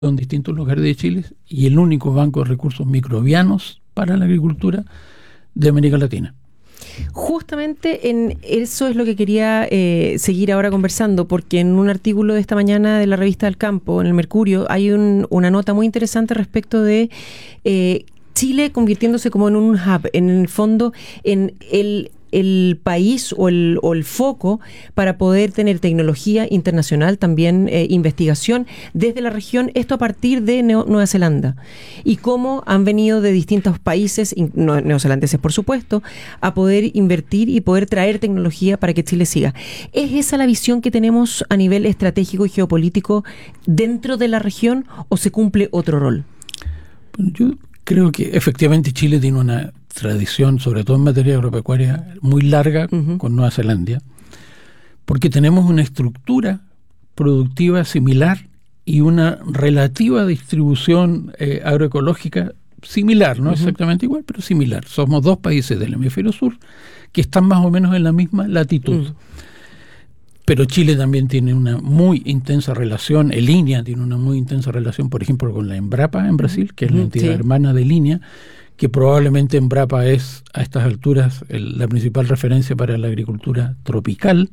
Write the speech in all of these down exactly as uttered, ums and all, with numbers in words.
en distintos lugares de Chile y el único banco de recursos microbianos para la agricultura de América Latina. Justamente en eso es lo que quería eh, seguir ahora conversando, porque en un artículo de esta mañana de la revista del Campo, en el Mercurio, hay un, una nota muy interesante respecto de eh, Chile convirtiéndose como en un hub, en el fondo, en el... el país o el, o el foco para poder tener tecnología internacional, también eh, investigación desde la región, esto a partir de Neo, Nueva Zelanda, y cómo han venido de distintos países, no, neozelandeses por supuesto, a poder invertir y poder traer tecnología para que Chile siga. ¿Es esa la visión que tenemos a nivel estratégico y geopolítico dentro de la región o se cumple otro rol? Bueno, yo creo que efectivamente Chile tiene una tradición, sobre todo en materia agropecuaria, muy larga uh-huh. con Nueva Zelanda, porque tenemos una estructura productiva similar y una relativa distribución eh, agroecológica similar, no uh-huh. exactamente igual, pero similar. Somos dos países del hemisferio sur que están más o menos en la misma latitud. Uh-huh. Pero Chile también tiene una muy intensa relación, el INEA tiene una muy intensa relación, por ejemplo, con la Embrapa en Brasil, que es la entidad sí. hermana del INEA, que probablemente Embrapa es a estas alturas el, la principal referencia para la agricultura tropical.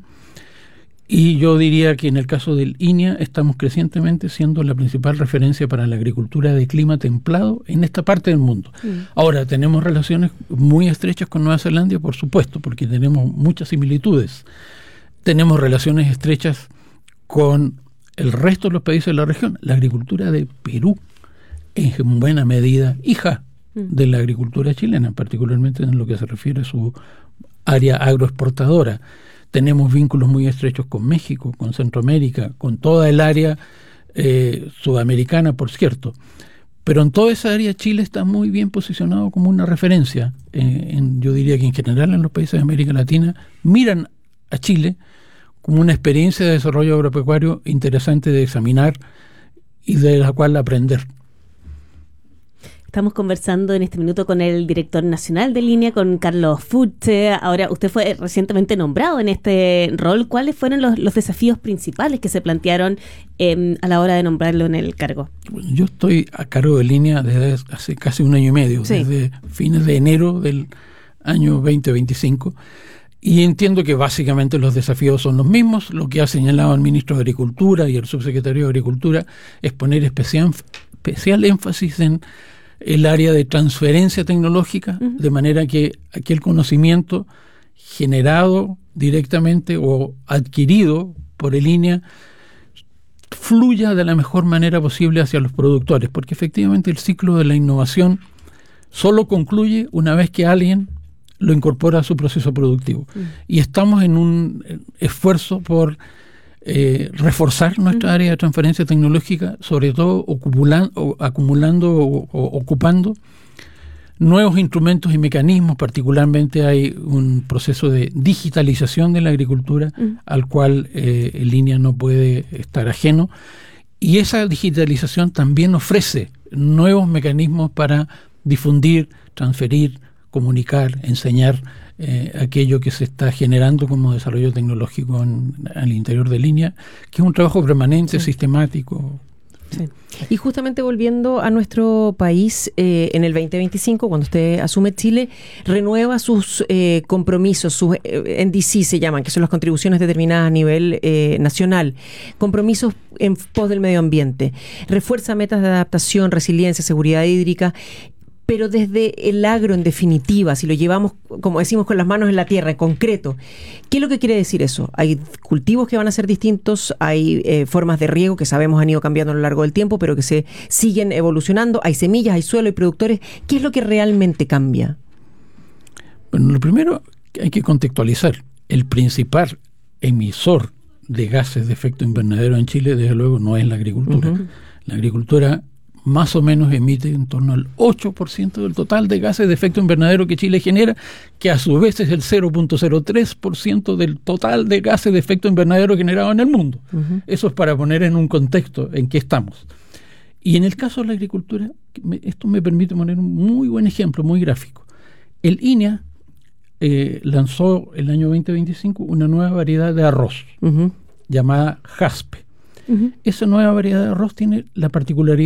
Y yo diría que en el caso del INEA estamos crecientemente siendo la principal referencia para la agricultura de clima templado en esta parte del mundo. Mm. Ahora, tenemos relaciones muy estrechas con Nueva Zelanda, por supuesto, porque tenemos muchas similitudes. Tenemos relaciones estrechas con el resto de los países de la región. La agricultura de Perú es en buena medida hija de la agricultura chilena, particularmente en lo que se refiere a su área agroexportadora. Tenemos vínculos muy estrechos con México, con Centroamérica, con toda el área eh, sudamericana, por cierto. Pero en toda esa área Chile está muy bien posicionado como una referencia. Eh, en, yo diría que en general en los países de América Latina miran a Chile como una experiencia de desarrollo agropecuario interesante de examinar y de la cual aprender. Estamos conversando en este minuto con el director nacional de Línea, con Carlos Fuchs. Ahora, usted fue recientemente nombrado en este rol. ¿Cuáles fueron los, los desafíos principales que se plantearon eh, a la hora de nombrarlo en el cargo? Bueno, yo estoy a cargo de Línea desde hace casi un año y medio, sí. desde fines de enero del año veinte veinticinco. Y entiendo que básicamente los desafíos son los mismos. Lo que ha señalado el ministro de Agricultura y el subsecretario de Agricultura es poner especial, especial énfasis en el área de transferencia tecnológica, uh-huh. de manera que aquel conocimiento generado directamente o adquirido por el INEA fluya de la mejor manera posible hacia los productores, porque efectivamente el ciclo de la innovación solo concluye una vez que alguien lo incorpora a su proceso productivo. Uh-huh. Y estamos en un esfuerzo por Eh, reforzar nuestra uh-huh. área de transferencia tecnológica, sobre todo acumulando, o, acumulando o, o ocupando nuevos instrumentos y mecanismos. Particularmente hay un proceso de digitalización de la agricultura uh-huh. al cual eh, el INEA no puede estar ajeno, y esa digitalización también ofrece nuevos mecanismos para difundir, transferir, comunicar, enseñar Eh, aquello que se está generando como desarrollo tecnológico en, al interior de Línea, que es un trabajo permanente, sí. sistemático. Sí. Y justamente volviendo a nuestro país, eh, en el veinte veinticinco, cuando usted asume Chile, renueva sus eh, compromisos, sus eh, N D C se llaman, que son las contribuciones determinadas a nivel eh, nacional, compromisos en pos del medio ambiente, refuerza metas de adaptación, resiliencia, seguridad hídrica. Pero desde el agro, en definitiva, si lo llevamos, como decimos, con las manos en la tierra, en concreto, ¿qué es lo que quiere decir eso? Hay cultivos que van a ser distintos, hay eh, formas de riego que sabemos han ido cambiando a lo largo del tiempo, pero que se siguen evolucionando, hay semillas, hay suelo, hay productores. ¿Qué es lo que realmente cambia? Bueno, lo primero que hay que contextualizar. El principal emisor de gases de efecto invernadero en Chile, desde luego, no es la agricultura. Uh-huh. La agricultura más o menos emite en torno al ocho por ciento del total de gases de efecto invernadero que Chile genera, que a su vez es el cero punto cero tres por ciento del total de gases de efecto invernadero generado en el mundo. Uh-huh. Eso es para poner en un contexto en que estamos. Y en el caso de la agricultura, esto me permite poner un muy buen ejemplo, muy gráfico. El INEA eh, lanzó el año veinte veinticinco una nueva variedad de arroz, uh-huh. llamada Jaspe. Uh-huh. Esa nueva variedad de arroz tiene la particularidad